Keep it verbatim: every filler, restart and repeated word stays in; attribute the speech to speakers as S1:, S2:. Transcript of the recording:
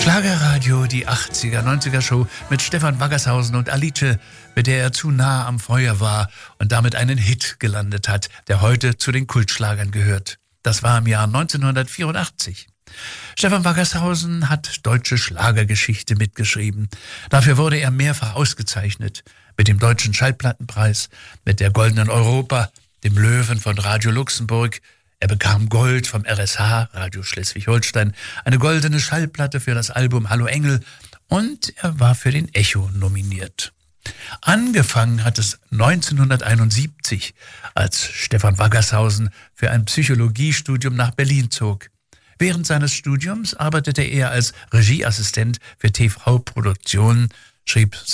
S1: Schlagerradio, die achtziger, neunziger Show mit Stefan Waggershausen und Alice, mit der er zu nah am Feuer war und damit einen Hit gelandet hat, der heute zu den Kultschlagern gehört. Das war im Jahr neunzehnhundertvierundachtzig. Stefan Waggershausen hat deutsche Schlagergeschichte mitgeschrieben. Dafür wurde er mehrfach ausgezeichnet. Mit dem Deutschen Schallplattenpreis, mit der Goldenen Europa, dem Löwen von Radio Luxemburg. Er bekam Gold vom R S H, Radio Schleswig-Holstein, eine goldene Schallplatte für das Album Hallo Engel und er war für den Echo nominiert. Angefangen hat es neunzehnhunderteinundsiebzig, als Stefan Waggershausen für ein Psychologiestudium nach Berlin zog. Während seines Studiums arbeitete er als Regieassistent für T V-Produktionen, schrieb